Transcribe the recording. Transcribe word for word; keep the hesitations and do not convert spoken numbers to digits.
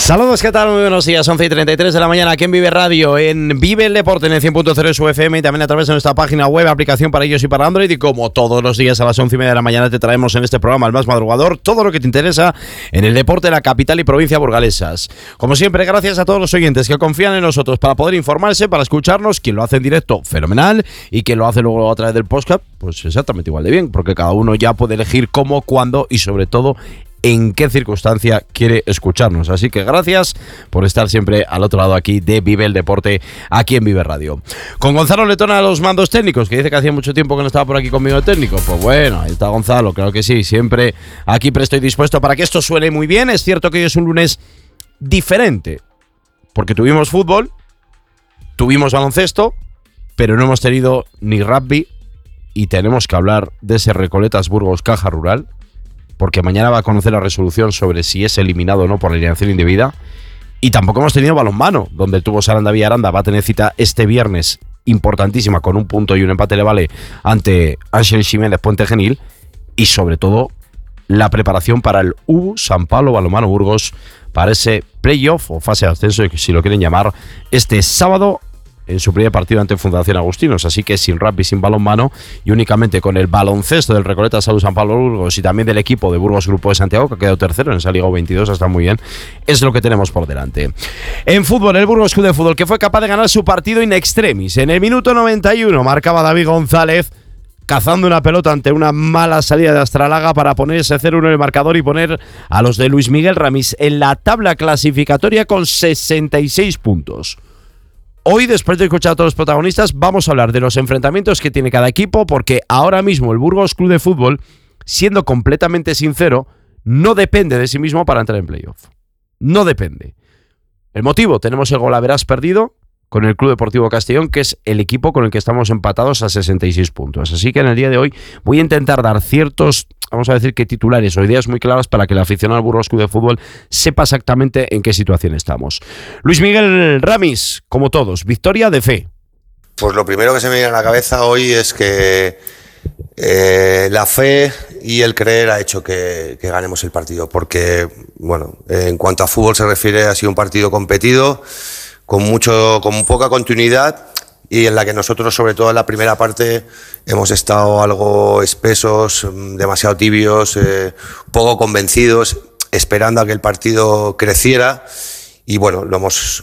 Saludos, ¿qué tal? Muy buenos días, once y treinta y tres de la mañana aquí en Vive Radio, en Vive el Deporte, en el cien punto cero de su F M y también a través de nuestra página web, aplicación para ellos y para Android. Y como todos los días a las once y media de la mañana te traemos en este programa, el más madrugador, todo lo que te interesa en el deporte de la capital y provincia burgalesas. Como siempre, gracias a todos los oyentes que confían en nosotros para poder informarse, para escucharnos, quien lo hace en directo, fenomenal, y quien lo hace luego a través del podcast, pues exactamente igual de bien, porque cada uno ya puede elegir cómo, cuándo y sobre todo en qué circunstancia quiere escucharnos. Así que gracias por estar siempre al otro lado aquí de Vive el Deporte, aquí en Vive Radio. Con Gonzalo Letona a los mandos técnicos, que dice que hacía mucho tiempo que no estaba por aquí conmigo el técnico. Pues bueno, ahí está Gonzalo, claro que sí, siempre aquí presto y dispuesto para que esto suene muy bien. Es cierto que hoy es un lunes diferente, porque tuvimos fútbol, tuvimos baloncesto, pero no hemos tenido ni rugby y tenemos que hablar de ese Recoletas Burgos Caja Rural, porque mañana va a conocer la resolución sobre si es eliminado o no por alineación indebida. Y tampoco hemos tenido balonmano, donde el Tubo Saranda Villaranda va a tener cita este viernes importantísima, con un punto y un empate le vale ante Ángel Jiménez Puente Genil. Y sobre todo, la preparación para el U B U San Pablo Balonmano Burgos, para ese playoff o fase de ascenso, si lo quieren llamar, este sábado en su primer partido ante Fundación Agustinos. Así que sin rugby, sin balonmano y únicamente con el baloncesto del Recoletas Salud San Pablo Burgos y también del equipo de Burgos Grupo de Santiago, que ha quedado tercero en esa Liga veintidós, está muy bien, es lo que tenemos por delante. En fútbol, el Burgos Club de Fútbol, que fue capaz de ganar su partido in extremis. En el minuto noventa y uno marcaba David González, cazando una pelota ante una mala salida de Astralaga para poner ese cero uno en el marcador y poner a los de Luis Miguel Ramis en la tabla clasificatoria con sesenta y seis puntos. Hoy, después de escuchar a todos los protagonistas, vamos a hablar de los enfrentamientos que tiene cada equipo, porque ahora mismo el Burgos Club de Fútbol, siendo completamente sincero, no depende de sí mismo para entrar en playoff. No depende. El motivo, tenemos el golaveras perdido con el Club Deportivo Castellón, que es el equipo con el que estamos empatados a sesenta y seis puntos. Así que en el día de hoy voy a intentar dar ciertos, vamos a decir que titulares o ideas muy claras para que el aficionado al Burgos Club de Fútbol sepa exactamente en qué situación estamos. Luis Miguel Ramis, como todos, victoria de fe. Pues lo primero que se me viene a la cabeza hoy es que eh, la fe y el creer ha hecho que, que ganemos el partido, porque, bueno, en cuanto a fútbol se refiere, ha sido un partido competido, con mucho, con poca continuidad, y en la que nosotros, sobre todo en la primera parte, hemos estado algo espesos, demasiado tibios, eh, poco convencidos, esperando a que el partido creciera. Y bueno, lo hemos,